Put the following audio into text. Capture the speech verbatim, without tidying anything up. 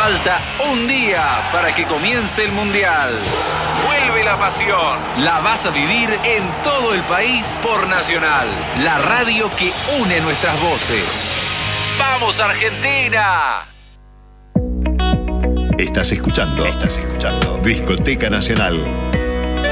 Falta un día para que comience el Mundial. Vuelve la pasión. La vas a vivir en todo el país por Nacional, la radio que une nuestras voces. ¡Vamos, Argentina! Estás escuchando, estás escuchando Discoteca Nacional.